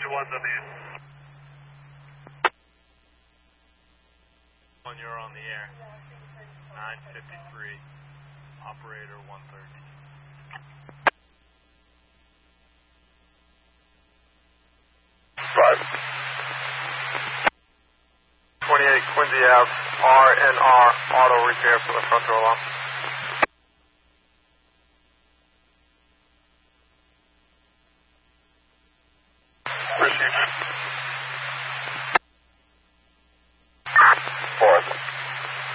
When you're on the air, 953, operator 130. 28 Quincy Ave, RNR, auto repair for the front door alarm. Received.